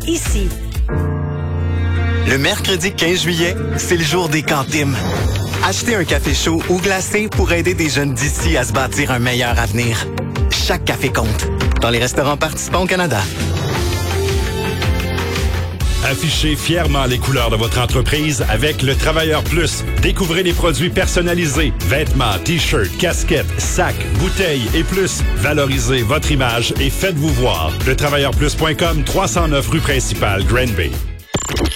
ici. Le mercredi 15 juillet, c'est le jour des cantines. Achetez un café chaud ou glacé pour aider des jeunes d'ici à se bâtir un meilleur avenir. Chaque café compte. Dans les restaurants participants au Canada. Affichez fièrement les couleurs de votre entreprise avec le Travailleur Plus. Découvrez les produits personnalisés, vêtements, t-shirts, casquettes, sacs, bouteilles et plus. Valorisez votre image et faites-vous voir. Letravailleurplus.com, 309 rue principale, Granby.